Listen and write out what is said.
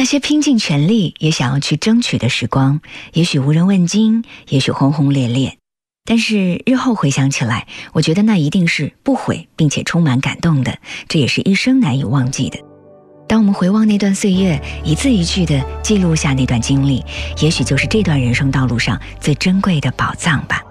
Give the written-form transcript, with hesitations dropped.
些拼尽全力也想要去争取的时光，也许无人问津，也许轰轰烈烈，但是日后回想起来，我觉得那一定是不悔并且充满感动的，这也是一生难以忘记的。当我们回望那段岁月，一字一句地记录下那段经历，也许就是这段人生道路上最珍贵的宝藏吧。